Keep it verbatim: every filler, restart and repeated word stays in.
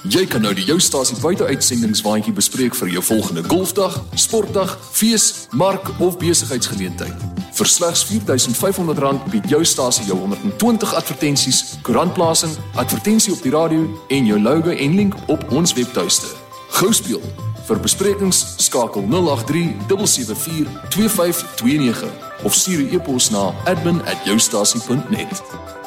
Jy kan nou die Jou Stasie buiteuitsendingwaandjie bespreek vir jou volgende golfdag, sportdag, fees, mark of besigheidsgeleentheid. Vir slegs vier duisend vyf honderd rand bied Jou Stasie jou honderd en twintig advertensies, koerantplasing, advertensie op die radio en jou logo en link op ons webtuiste. Gou speel. Vir besprekings skakel nul agt drie sewe sewe vier twee vyf twee nege of stuur 'n e-pos na admin at joustasie punt net.